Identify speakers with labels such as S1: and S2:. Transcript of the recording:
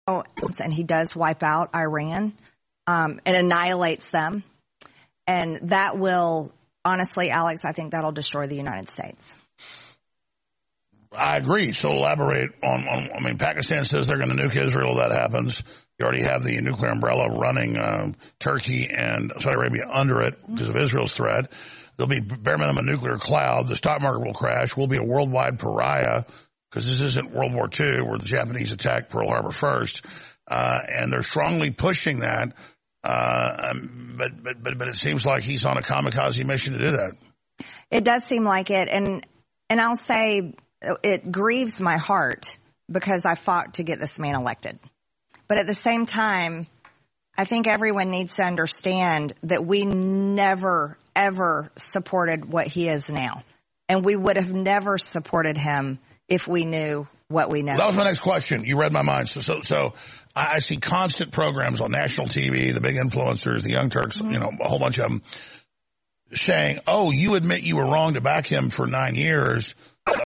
S1: and he does wipe out Iran, and annihilates them. And that will, honestly, Alex, I think that'll destroy the United States.
S2: I agree. So elaborate on Pakistan says they're going to nuke Israel. That happens. You already have the nuclear umbrella running Turkey and Saudi Arabia under it because of Israel's threat. There'll be bare minimum a nuclear cloud. The stock market will crash. We'll be a worldwide pariah because this isn't World War II where the Japanese attacked Pearl Harbor first. And they're strongly pushing that. But it seems like he's on a kamikaze mission to do that.
S1: It does seem like it. And I'll say it grieves my heart because I fought to get this man elected. But at the same time, I think everyone needs to understand that we never, ever supported what he is now. And we would have never supported him if we knew what we know.
S2: That was my next question. You read my mind. So I see constant programs on national TV, the big influencers, the Young Turks, a whole bunch of them saying, oh, you admit you were wrong to back him for 9 years.